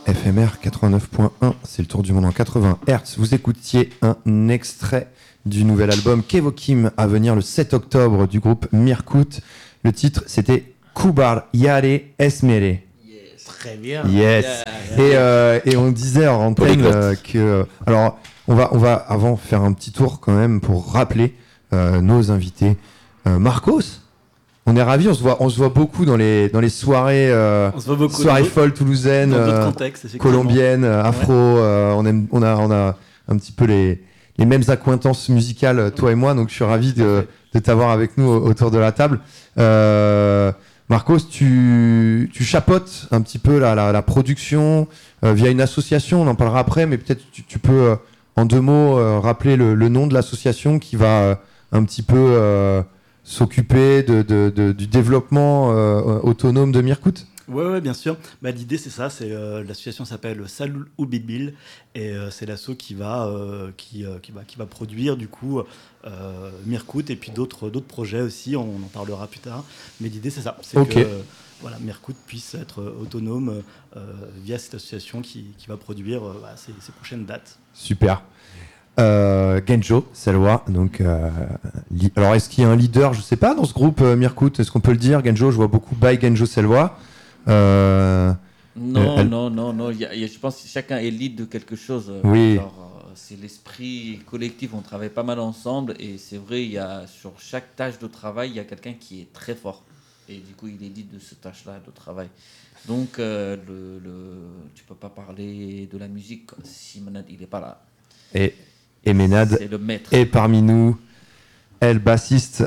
FMR 89.1, c'est le tour du monde en 80 Hz. Vous écoutiez un extrait du nouvel album Kevo Kim à venir le 7 octobre du groupe Mirkout. Le titre, c'était Kubar Yare Esmere. Yes. Très bien. Yes. Et on disait en antenne que... Alors, on va avant faire un petit tour quand même pour rappeler nos invités. Marcos, on est ravis, on se voit beaucoup dans les soirées, soirées folles toulousaines, colombiennes, afro. On a un petit peu les mêmes accointances musicales, toi et moi, donc je suis ravi de t'avoir avec nous autour de la table. Marcos, tu chapeautes un petit peu la production via une association, on en parlera après, mais peut-être tu peux en 2 mots rappeler le nom de l'association qui va un petit peu s'occuper du développement autonome de Mirkout. Ouais, bien sûr. L'idée, c'est ça. L'association s'appelle Saloul ou Bilbil et c'est l'asso qui va produire du coup Mirkout et puis d'autres projets aussi. On en parlera plus tard. Mais l'idée, c'est ça. C'est que Mirkout puisse être autonome via cette association qui va produire ses prochaines dates. Super. Genjo Selwa, donc alors est-ce qu'il y a un leader, je sais pas, dans ce groupe Mirkout, est-ce qu'on peut le dire? Genjo, je vois beaucoup by Genjo Selwa. Non, je pense que chacun est lead de quelque chose. Oui. C'est l'esprit collectif, on travaille pas mal ensemble et c'est vrai, il y a sur chaque tâche de travail, il y a quelqu'un qui est très fort et du coup il est lead de cette tâche-là de travail. Donc tu peux pas parler de la musique si Menad il est pas là. Et Menad est parmi nous, elle bassiste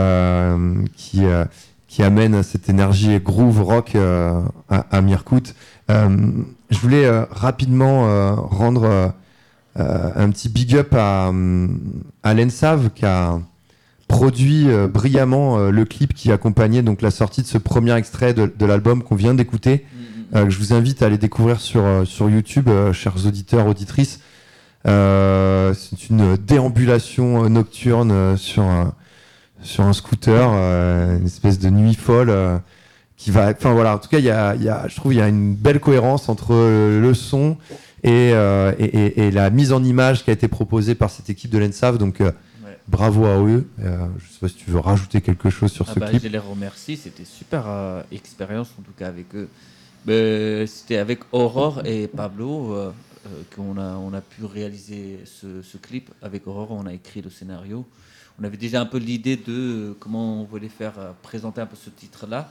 qui amène cette énergie groove rock à Mirkout. Je voulais rapidement rendre un petit big up à Lensav qui a produit brillamment le clip qui accompagnait donc la sortie de ce premier extrait de l'album qu'on vient d'écouter, que je vous invite à aller découvrir sur YouTube, chers auditeurs, auditrices. C'est une déambulation nocturne sur un scooter, une espèce de nuit folle qui va. Enfin voilà, en tout cas, je trouve il y a une belle cohérence entre le son et la mise en image qui a été proposée par cette équipe de l'ENSAV. Donc bravo à eux. Je sais pas si tu veux rajouter quelque chose sur ce clip. Je les remercie, c'était super expérience en tout cas avec eux. C'était avec Aurore et Pablo. Qu'on a pu réaliser ce clip. Avec Aurore, on a écrit le scénario. On avait déjà un peu l'idée de comment on voulait faire présenter un peu ce titre-là.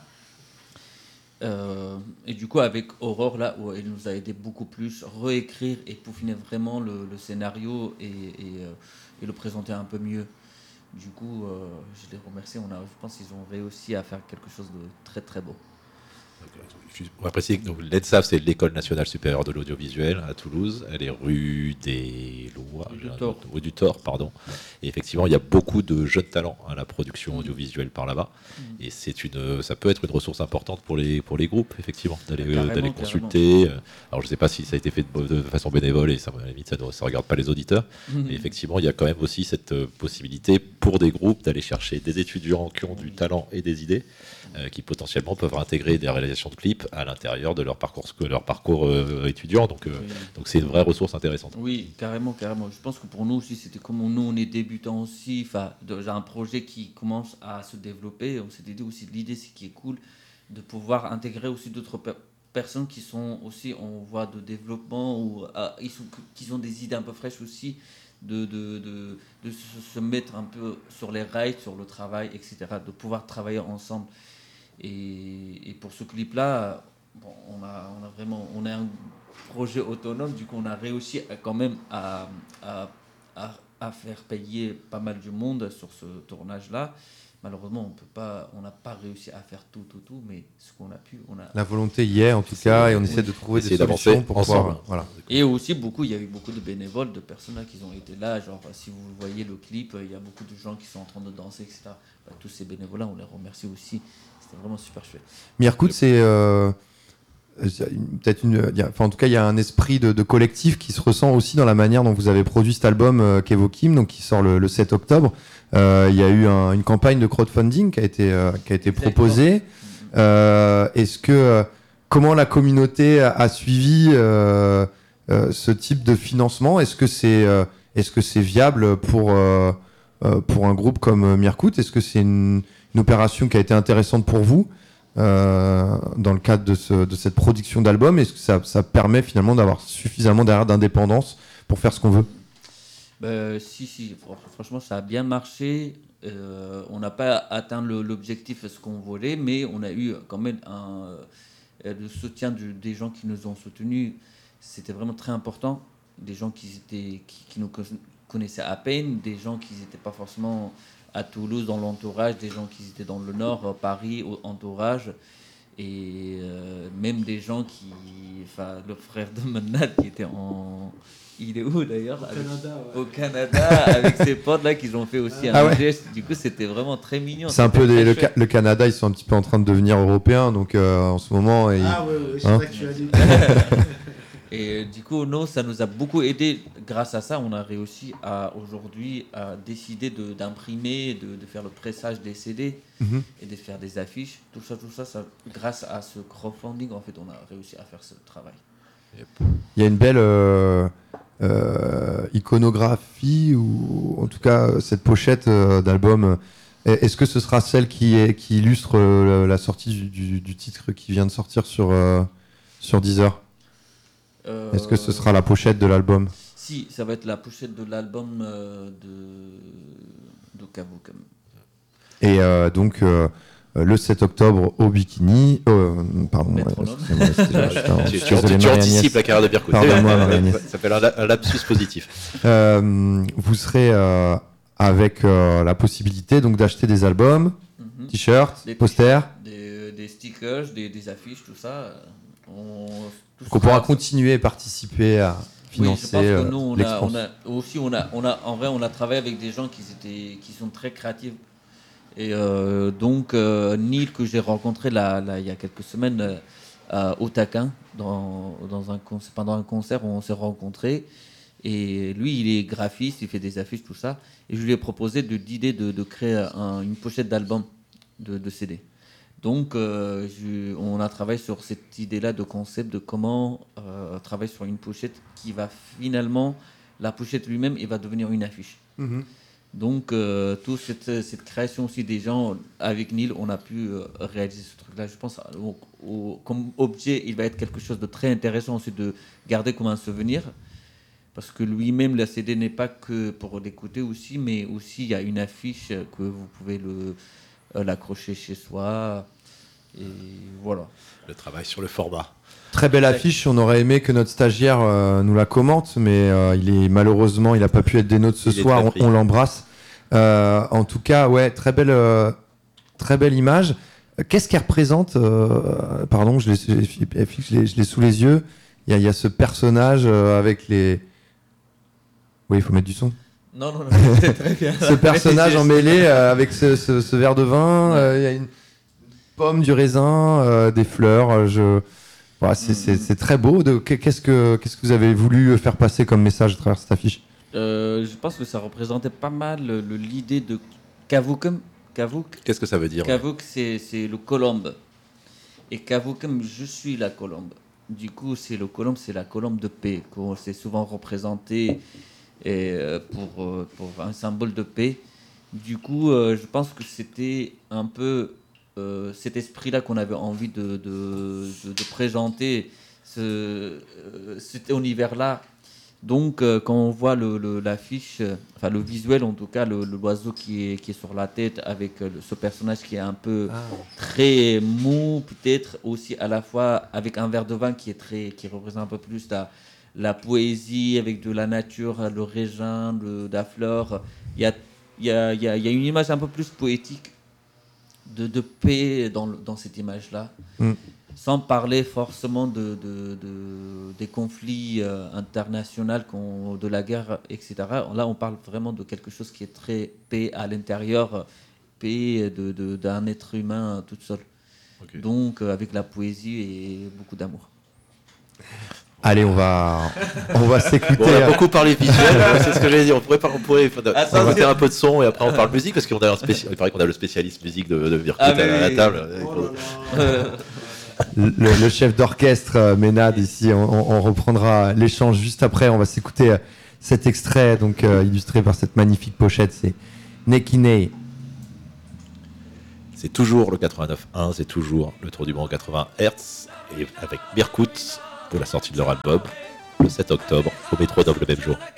Et du coup, avec Aurore, là, où elle nous a aidé beaucoup plus, réécrire et peaufiner vraiment le scénario et le présenter un peu mieux. Du coup, je les remercie. Je pense qu'ils ont réussi à faire quelque chose de très très beau. On va préciser que l'ENSAV, c'est l'École nationale supérieure de l'audiovisuel à Toulouse. Elle est rue du Thor, pardon. Et effectivement, il y a beaucoup de jeunes talents à la production audiovisuelle par là-bas. Et ça peut être une ressource importante pour les groupes, effectivement, d'aller consulter. Alors, je ne sais pas si ça a été fait de façon bénévole et ça, à la limite, ça ne regarde pas les auditeurs. Mais effectivement, il y a quand même aussi cette possibilité pour des groupes d'aller chercher des étudiants qui ont du talent et des idées. Qui potentiellement peuvent intégrer des réalisations de clips à l'intérieur de leur parcours étudiant. Donc c'est une vraie ressource intéressante. Oui, carrément. Je pense que pour nous aussi, c'était comme nous, on est débutants aussi. Déjà un projet qui commence à se développer. On s'était dit aussi, l'idée, c'est qui est cool de pouvoir intégrer aussi d'autres personnes qui sont aussi en voie de développement ou qui ont des idées un peu fraîches aussi. De se mettre un peu sur les rails, sur le travail, etc. De pouvoir travailler ensemble. Et pour ce clip-là, on a un projet autonome, du coup on a réussi quand même à faire payer pas mal du monde sur ce tournage-là. Malheureusement, on n'a pas réussi à faire tout, mais ce qu'on a pu, La volonté y est en tout cas, et on essaie de trouver des solutions pour pouvoir. Voilà. Et aussi il y a eu beaucoup de bénévoles, de personnes là qui ont été là. Genre, si vous voyez le clip, il y a beaucoup de gens qui sont en train de danser, etc. Tous ces bénévoles-là, on les remercie aussi. C'était vraiment super chouette. Mirkout, c'est peut-être en tout cas, il y a un esprit de collectif qui se ressent aussi dans la manière dont vous avez produit cet album Kevo Kim, donc qui sort le 7 octobre. Il y a eu une campagne de crowdfunding qui a été proposée. Est-ce que comment la communauté a suivi ce type de financement. Est-ce que c'est viable pour un groupe comme Mirkout? Est-ce que c'est une opération qui a été intéressante pour vous dans le cadre de cette production d'albums? Est-ce que ça permet finalement d'avoir suffisamment derrière d'indépendance pour faire ce qu'on veut? Si, franchement, ça a bien marché. On n'a pas atteint l'objectif, ce qu'on voulait, mais on a eu quand même le soutien des gens qui nous ont soutenus. C'était vraiment très important. Des gens qui nous connaissaient à peine, des gens qui n'étaient pas forcément à Toulouse dans l'entourage, des gens qui étaient dans le nord, Paris, au entourage, et même des gens le frère de Manad qui était il est où d'ailleurs? Au Canada, avec ses potes là qui ont fait aussi un geste. Du coup, c'était vraiment très mignon. C'est un peu le Canada, ils sont un petit peu en train de devenir européens, donc en ce moment. C'est vrai que tu as dit. Et du coup, nous, ça nous a beaucoup aidé. Grâce à ça, on a réussi aujourd'hui à décider d'imprimer, de faire le pressage des CD et de faire des affiches. Tout ça, grâce à ce crowdfunding, en fait, on a réussi à faire ce travail. Il y a une belle iconographie, ou en tout cas cette pochette d'album. Est-ce que ce sera celle qui illustre la sortie du titre qui vient de sortir sur Deezer? Est-ce que ce sera la pochette de l'album? Si, ça va être la pochette de l'album de Kavoukem. Et donc le 7 octobre au Bikini. Pardon. Tu anticipes la carrière de Mirkout. Pardonne-moi, Marie-Agnès. Ça s'appelle un lapsus positif. Vous serez avec la possibilité donc d'acheter des albums, t-shirts, posters, des stickers, des affiches, tout ça. On pourra continuer à participer à financer. Oui, je pense que nous, on a travaillé avec des gens qui sont très créatifs. Et donc, Neil, que j'ai rencontré il y a quelques semaines au Taquin, pendant un concert où on s'est rencontrés. Et lui, il est graphiste, il fait des affiches, tout ça. Et je lui ai proposé l'idée de créer une pochette d'album, de CD. Donc, on a travaillé sur cette idée-là de concept de comment travailler sur une pochette qui va finalement, la pochette lui-même, il va devenir une affiche. Donc, toute cette création aussi des gens, avec Neil, on a pu réaliser ce truc-là. Je pense, comme objet, il va être quelque chose de très intéressant aussi de garder comme un souvenir. Parce que lui-même, la CD n'est pas que pour l'écouter aussi, mais aussi il y a une affiche que vous pouvez l'accrocher chez soi. Et voilà. Le travail sur le format. Très belle affiche. On aurait aimé que notre stagiaire nous la commente, mais malheureusement, il n'a pas pu être des nôtres ce soir. On l'embrasse. En tout cas, ouais, très belle image. Qu'est-ce qu'elle représente Pardon, je l'ai sous les yeux. Il y a ce personnage avec les. Oui, il faut mettre du son. Non, c'est très bien. Ce personnage emmêlé avec ce verre de vin, il y a une pomme, du raisin, des fleurs. Voilà, c'est très beau. Qu'est-ce que vous avez voulu faire passer comme message à travers cette affiche? Je pense que ça représentait pas mal l'idée de Kavoukem. Qu'est-ce que ça veut dire? Kavouk, c'est le colombe. Et Kavoukem, je suis la colombe. Du coup, c'est la colombe de paix. C'est souvent représenté pour un symbole de paix. Du coup, je pense que c'était un peu cet esprit-là qu'on avait envie de présenter, cet univers-là. Donc, quand on voit l'affiche, enfin le visuel en tout cas, l'oiseau qui est sur la tête avec ce personnage qui est un peu très mou, peut-être aussi à la fois avec un verre de vin qui représente un peu plus la poésie avec de la nature, le raisin, la fleur. Il y a une image un peu plus poétique de paix dans cette image-là. Sans parler forcément des conflits internationaux, de la guerre, etc. Là, on parle vraiment de quelque chose qui est très paix à l'intérieur, paix d'un être humain tout seul. Okay. Donc, avec la poésie et beaucoup d'amour. Allez, on va s'écouter. Bon, on a beaucoup parlé visuel, c'est ce que j'allais dire. On pourrait faire un peu de son et après on parle musique, parce qu'il paraît qu'on a le spécialiste musique de Mirkout à la table. le chef d'orchestre Ménade ici. On reprendra l'échange juste après. On va s'écouter cet extrait donc illustré par cette magnifique pochette. C'est Nekinei. C'est toujours le 89.1, c'est toujours le Tour du Monde 80 Hz, et avec Mirkout pour la sortie de leur album le 7 octobre au Métronome le même jour.